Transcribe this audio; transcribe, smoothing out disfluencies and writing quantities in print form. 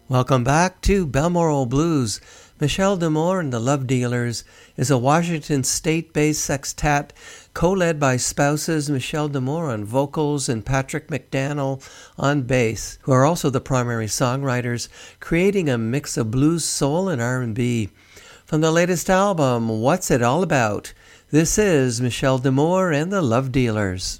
Welcome back to Balmoral Blues. Michelle D'Amour and the Love Dealers is a Washington state-based sextet co-led by spouses Michelle D'Amour on vocals and Patrick McDaniel on bass, who are also the primary songwriters, creating a mix of blues, soul, and R&B. From the latest album, What's It All About? This is Michelle D'Amour and the Love Dealers.